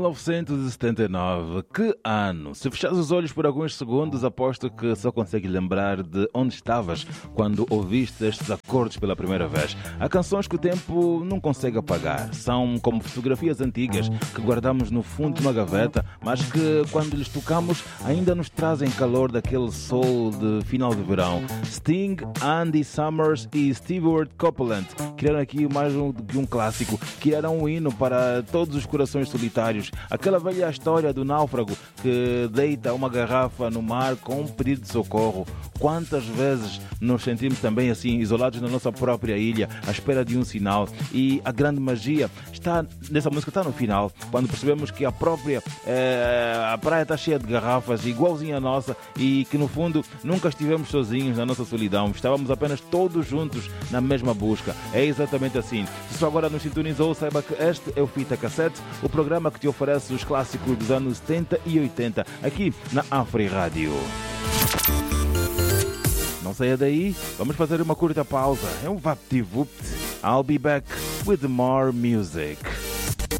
1979, que ano? Se fechares os olhos por alguns segundos, aposto que só consegues lembrar de onde estavas quando ouviste estes acordes pela primeira vez. Há canções que o tempo não consegue apagar. São como fotografias antigas que guardamos no fundo de uma gaveta, mas que quando lhes tocamos ainda nos trazem calor daquele sol de final de verão. Sting, Andy Summers e Stewart Copeland criaram aqui mais de um clássico, criaram um hino para todos os corações solitários. Aquela velha história do náufrago que deita uma garrafa no mar com um pedido de socorro. Quantas vezes nos sentimos também assim, isolados na nossa própria ilha, à espera de um sinal? E a grande magia nessa música está no final, quando percebemos que a própria a praia está cheia de garrafas, igualzinha a nossa, e que no fundo nunca estivemos sozinhos na nossa solidão, estávamos apenas todos juntos na mesma busca. É exatamente assim. Se só agora nos sintonizou, saiba que este é o Fita Cassete, o programa que te oferece os clássicos dos anos 70 e 80, aqui na Afri Rádio. Não saia daí, vamos fazer uma curta pausa. É um vapt-vupt. I'll be back with more music.